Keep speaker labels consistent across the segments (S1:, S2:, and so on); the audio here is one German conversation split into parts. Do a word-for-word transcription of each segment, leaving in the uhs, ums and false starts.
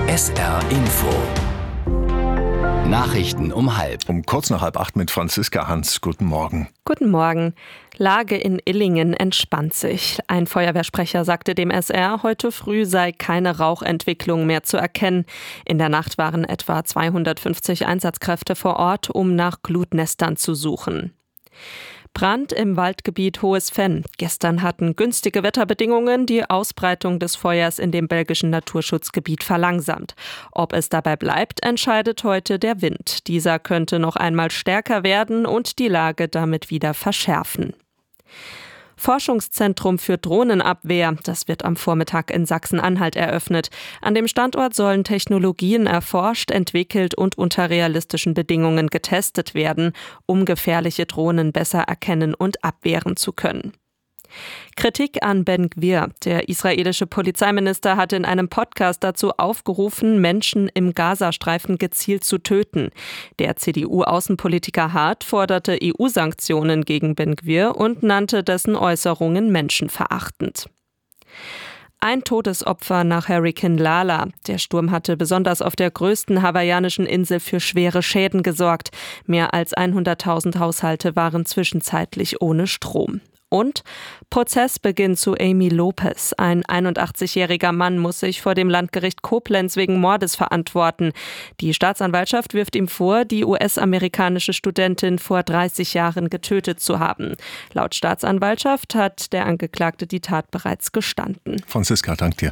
S1: S R Info. Nachrichten um halb.
S2: Um kurz nach halb acht mit Franziska Hans. Guten Morgen.
S3: Guten Morgen. Lage in Illingen entspannt sich. Ein Feuerwehrsprecher sagte dem S R, heute früh sei keine Rauchentwicklung mehr zu erkennen. In der Nacht waren etwa zweihundertfünfzig Einsatzkräfte vor Ort, um nach Glutnestern zu suchen. Brand im Waldgebiet Hohes Venn. Gestern hatten günstige Wetterbedingungen die Ausbreitung des Feuers in dem belgischen Naturschutzgebiet verlangsamt. Ob es dabei bleibt, entscheidet heute der Wind. Dieser könnte noch einmal stärker werden und die Lage damit wieder verschärfen. Forschungszentrum für Drohnenabwehr. Das wird am Vormittag in Sachsen-Anhalt eröffnet. An dem Standort sollen Technologien erforscht, entwickelt und unter realistischen Bedingungen getestet werden, um gefährliche Drohnen besser erkennen und abwehren zu können. Kritik an Ben Gvir. Der israelische Polizeiminister hat in einem Podcast dazu aufgerufen, Menschen im Gazastreifen gezielt zu töten. Der C D U-Außenpolitiker Hart forderte E U-Sanktionen gegen Ben Gvir und nannte dessen Äußerungen menschenverachtend. Ein Todesopfer nach Hurrikan Lala. Der Sturm hatte besonders auf der größten hawaiianischen Insel für schwere Schäden gesorgt. Mehr als hunderttausend Haushalte waren zwischenzeitlich ohne Strom. Und Prozessbeginn zu Amy Lopez. Ein einundachtzigjähriger Mann muss sich vor dem Landgericht Koblenz wegen Mordes verantworten. Die Staatsanwaltschaft wirft ihm vor, die U S-amerikanische Studentin vor dreißig Jahren getötet zu haben. Laut Staatsanwaltschaft hat der Angeklagte die Tat bereits gestanden.
S2: Franziska, dank dir.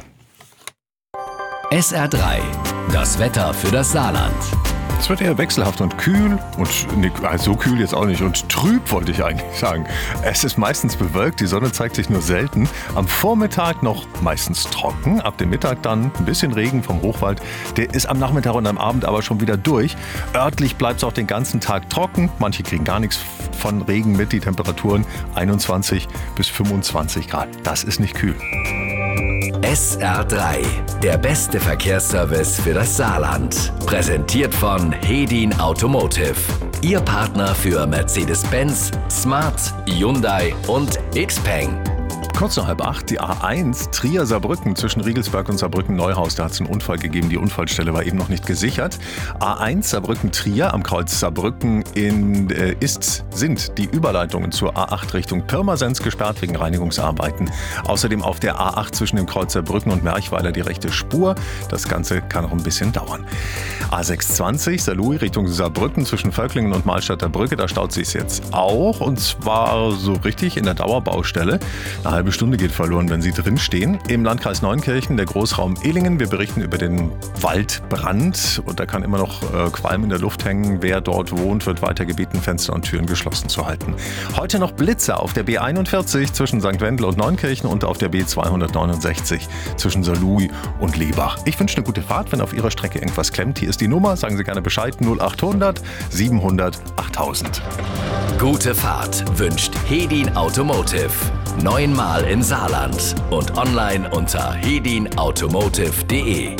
S1: S R drei. Das Wetter für das Saarland.
S2: Es wird eher wechselhaft und kühl und nee, so kühl jetzt auch nicht und trüb, wollte ich eigentlich sagen. Es ist meistens bewölkt, die Sonne zeigt sich nur selten. Am Vormittag noch meistens trocken, ab dem Mittag dann ein bisschen Regen vom Hochwald. Der ist am Nachmittag und am Abend aber schon wieder durch. Örtlich bleibt es auch den ganzen Tag trocken. Manche kriegen gar nichts von Regen mit. Die Temperaturen einundzwanzig bis fünfundzwanzig Grad. Das ist nicht kühl.
S1: S R drei, der beste Verkehrsservice für das Saarland. Präsentiert von Hedin Automotive. Ihr Partner für Mercedes-Benz, Smart, Hyundai und Xpeng.
S2: Kurz nach halb acht, die A eins Trier-Saarbrücken zwischen Riegelsberg und Saarbrücken-Neuhaus. Da hat es einen Unfall gegeben. Die Unfallstelle war eben noch nicht gesichert. A eins Saarbrücken-Trier am Kreuz Saarbrücken in, äh, ist, sind die Überleitungen zur A acht Richtung Pirmasens gesperrt wegen Reinigungsarbeiten. Außerdem auf der A acht zwischen dem Kreuz Saarbrücken und Merchweiler die rechte Spur. Das Ganze kann noch ein bisschen dauern. A sechshundertzwanzig Saarlouis Richtung Saarbrücken zwischen Völklingen und Mahlstadter Brücke. Da staut sich jetzt auch. Und zwar so richtig in der Dauerbaustelle. Eine halbe Stunde geht verloren, wenn Sie drinstehen. Im Landkreis Neunkirchen, der Großraum Illingen. Wir berichten über den Waldbrand. Und da kann immer noch äh, Qualm in der Luft hängen. Wer dort wohnt, wird weiter gebeten, Fenster und Türen geschlossen zu halten. Heute noch Blitze auf der B einundvierzig zwischen Sankt Wendel und Neunkirchen und auf der B zweihundertneunundsechzig zwischen Saarlouis und Lebach. Ich wünsche eine gute Fahrt. Wenn auf Ihrer Strecke irgendwas klemmt, hier ist die Nummer. Sagen Sie gerne Bescheid. null achthundert siebenhundert achttausend.
S1: Gute Fahrt wünscht Hedin Automotive. Neunmal im Saarland und online unter hedin automotive punkt de.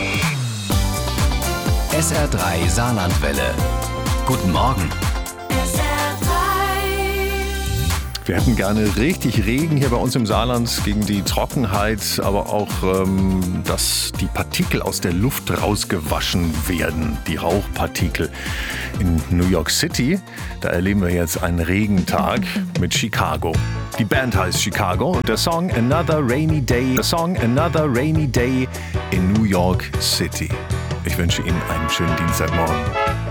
S1: S R drei Saarlandwelle. Guten Morgen.
S2: Wir hätten gerne richtig Regen hier bei uns im Saarland gegen die Trockenheit, aber auch, ähm, dass die Partikel aus der Luft rausgewaschen werden, die Rauchpartikel. In New York City, da erleben wir jetzt einen Regentag mit Chicago. Die Band heißt Chicago und der Song Another Rainy Day, der Song Another Rainy Day in New York City. Ich wünsche Ihnen einen schönen Dienstagmorgen.